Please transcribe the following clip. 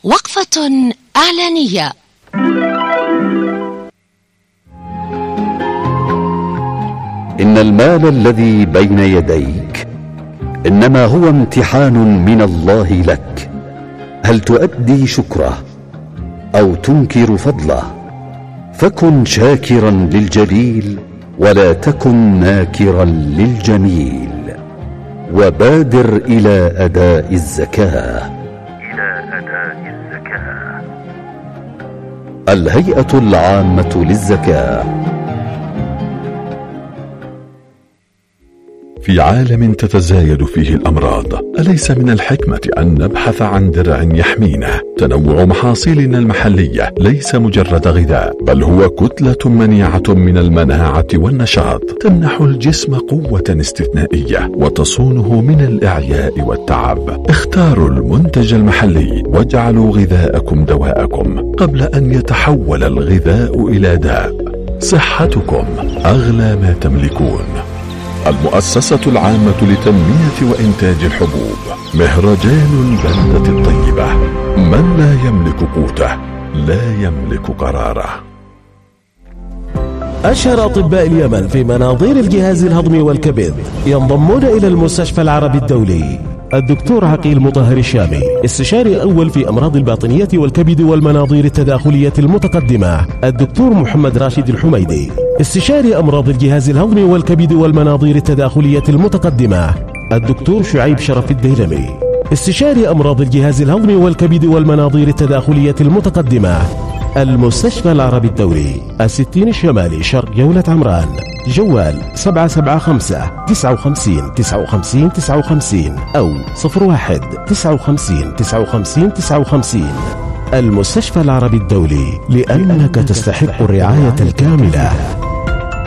وقفة إعلانية. إن المال الذي بين يديك إنما هو امتحان من الله لك، هل تؤدي شكره أو تنكر فضله؟ فكن شاكرا للجليل ولا تكن ناكرا للجميل، وبادر إلى أداء الزكاة. الهيئة العامة للزكاة. في عالم تتزايد فيه الأمراض، أليس من الحكمة أن نبحث عن درع يحمينا؟ تنوع محاصيلنا المحلية ليس مجرد غذاء، بل هو كتلة منيعة من المناعة والنشاط، تمنح الجسم قوة استثنائية وتصونه من الإعياء والتعب. اختاروا المنتج المحلي واجعلوا غذاءكم دواءكم قبل أن يتحول الغذاء إلى داء. صحتكم أغلى ما تملكون. المؤسسة العامة لتنمية وإنتاج الحبوب، مهرجان البلدة الطيبة. من لا يملك قوته لا يملك قراره. أشهر أطباء اليمن في مناظير الجهاز الهضمي والكبد ينضمون إلى المستشفى العربي الدولي. الدكتور عقيل مطهر الشامي، استشاري أول في أمراض الباطنية والكبد والمناظير التداخلية المتقدمة. الدكتور محمد راشد الحميدي، استشاري أمراض الجهاز الهضمي والكبد والمناظير التداخلية المتقدمة. الدكتور شعيب شرف الديلمي، استشاري أمراض الجهاز الهضمي والكبد والمناظير التداخلية المتقدمة. المستشفى العربي الدولي، 60 الشمالي شرق جولة عمران. جوال 775 59 59 59 أو 01 59 59 59. المستشفى العربي الدولي، لأنك تستحق الرعاية الكاملة.